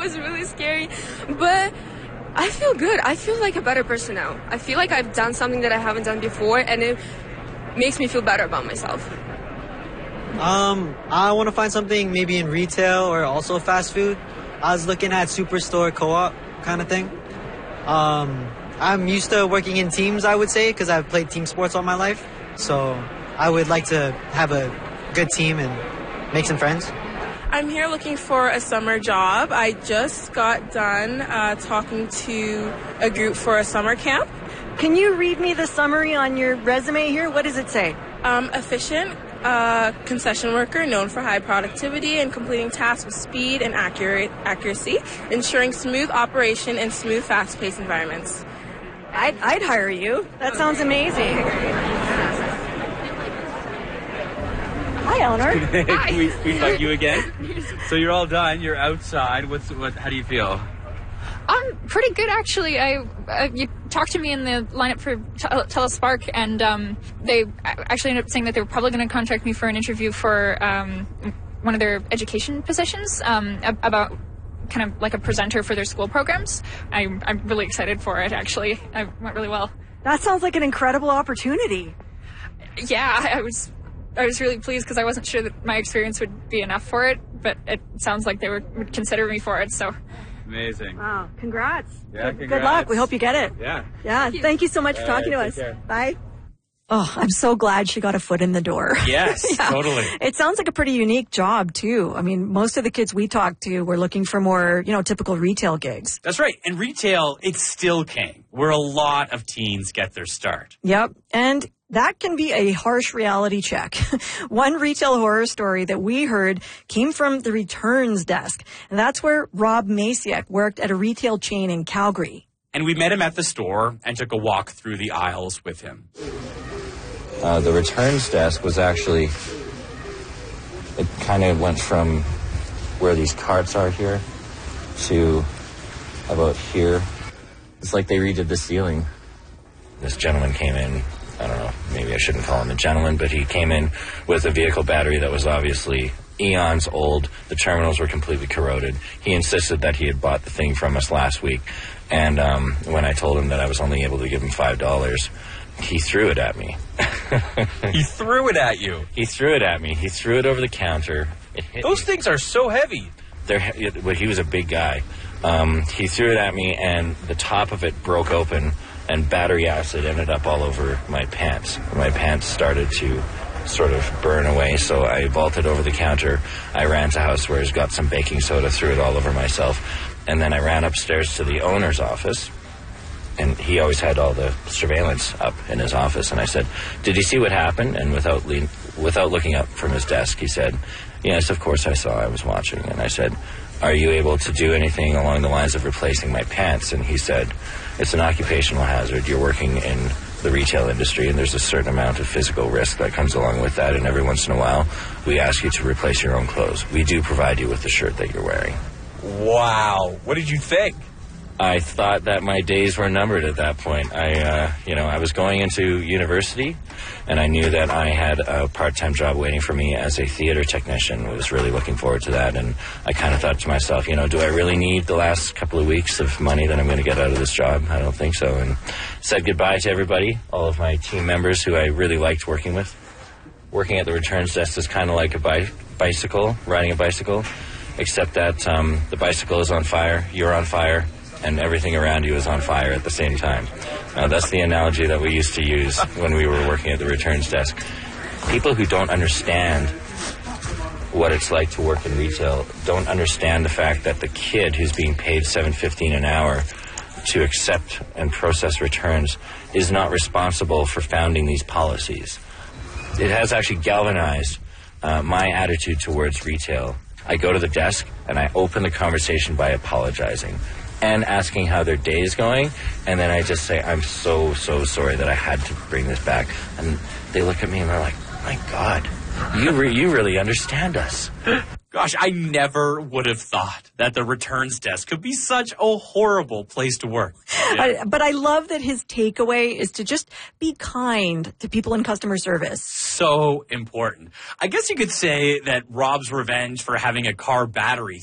was really scary. But I feel good. I feel like a better person now. I feel like I've done something that I haven't done before, and it makes me feel better about myself. I want to find something maybe in retail or also fast food. I was looking at Superstore Co-op kind of thing. I'm used to working in teams, I would say, because I've played team sports all my life. So I would like to have a good team and make some friends. I'm here looking for a summer job. I just got done talking to a group for a summer camp. Can you read me the summary on your resume here? What does it say? Efficient concession worker known for high productivity and completing tasks with speed and accuracy, ensuring smooth operation in smooth, fast-paced environments. I'd hire you. That sounds amazing. Hi, Eleanor. Can we find you again? So you're all done. You're outside. How do you feel? I'm pretty good, actually. You talked to me in the lineup for Telespark, and they actually ended up saying that they were probably going to contact me for an interview for one of their education positions about kind of like a presenter for their school programs. I'm really excited for it, actually. It went really well. That sounds like an incredible opportunity. Yeah, I was really pleased because I wasn't sure that my experience would be enough for it, but it sounds like they would consider me for it, so... Amazing. Wow, congrats. Yeah, Good luck. We hope you get it. Yeah. Yeah, thank you so much for talking to us. Care. Bye. Oh, I'm so glad she got a foot in the door. Yes, Yeah. Totally. It sounds like a pretty unique job, too. I mean, most of the kids we talked to were looking for more, typical retail gigs. That's right. And retail, it's still king, where a lot of teens get their start. Yep. And that can be a harsh reality check. One retail horror story that we heard came from the returns desk. And that's where Rob Masiak worked at a retail chain in Calgary. And we met him at the store and took a walk through the aisles with him. The returns desk was actually, it kind of went from where these carts are here to about here. It's like they redid the ceiling. This gentleman came in, I don't know, maybe I shouldn't call him a gentleman, but he came in with a vehicle battery that was obviously eons old. The terminals were completely corroded. He insisted that he had bought the thing from us last week. And when I told him that I was only able to give him $5, he threw it at me. He threw it at you? He threw it at me. He threw it over the counter. Those things are so heavy. Well, he was a big guy. He threw it at me, and the top of it broke open, and battery acid ended up all over my pants. My pants started to sort of burn away, so I vaulted over the counter. I ran to Housewares, got some baking soda, threw it all over myself, and then I ran upstairs to the owner's office. And he always had all the surveillance up in his office. And I said, "Did you see what happened?" And without looking up from his desk, he said, "Yes, of course I saw. I was watching." And I said, "Are you able to do anything along the lines of replacing my pants?" And he said, "It's an occupational hazard. You're working in the retail industry, and there's a certain amount of physical risk that comes along with that. And every once in a while, we ask you to replace your own clothes. We do provide you with the shirt that you're wearing." Wow. What did you think? I thought that my days were numbered at that point. I was going into university, and I knew that I had a part-time job waiting for me as a theater technician. I was really looking forward to that, and I kind of thought to myself, do I really need the last couple of weeks of money that I'm going to get out of this job? I don't think so. And said goodbye to everybody, all of my team members who I really liked working with. Working at the returns desk is kind of like a bicycle, riding a bicycle, except that the bicycle is on fire, you're on fire, and everything around you is on fire at the same time. That's the analogy that we used to use when we were working at the returns desk. People who don't understand what it's like to work in retail don't understand the fact that the kid who's being paid $7.15 an hour to accept and process returns is not responsible for founding these policies. It has actually galvanized my attitude towards retail. I go to the desk and I open the conversation by apologizing and asking how their day is going, and then I just say, "I'm so sorry that I had to bring this back." And they look at me and they're like, "My God, you really understand us." Gosh, I never would have thought that the returns desk could be such a horrible place to work. Yeah. But I love that his takeaway is to just be kind to people in customer service. So important. I guess you could say that Rob's revenge for having a car battery